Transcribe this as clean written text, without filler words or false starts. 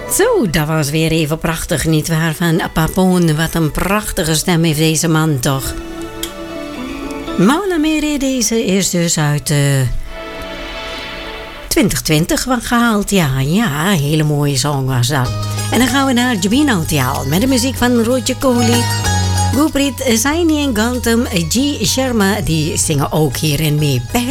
Zo, dat was weer even prachtig, nietwaar? Van Papoen, wat een prachtige stem heeft deze man toch. Mauna Mere, deze is dus uit 2020 gehaald. Ja, hele mooie song was dat. En dan gaan we naar Jabin Tial met de muziek van Roger Kohli. Gurpreet Saini en Gautam G. Sharma, die zingen ook hierin mee.